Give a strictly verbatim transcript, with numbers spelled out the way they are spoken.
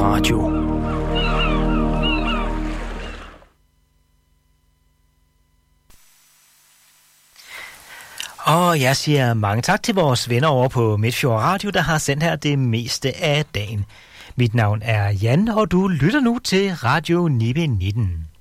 Radio. Og jeg siger mange tak til vores venner over på Midtfjord Radio, der har sendt her det meste af dagen. Mit navn er Jan, og du lytter nu til Radio Nibe nitten.